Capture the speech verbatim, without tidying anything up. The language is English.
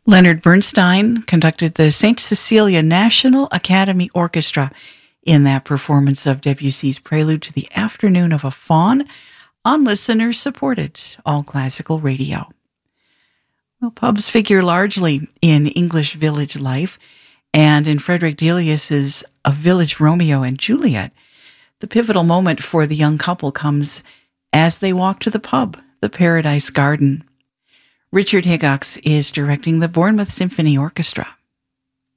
Leonard Bernstein conducted the Saint Cecilia National Academy Orchestra in that performance of Debussy's Prelude to the Afternoon of a Faun on listener-supported all-classical radio. Well, pubs figure largely in English village life, and in Frederick Delius's A Village Romeo and Juliet, the pivotal moment for the young couple comes as they walk to the pub, the Paradise Garden. Richard Higgox is directing the Bournemouth Symphony Orchestra.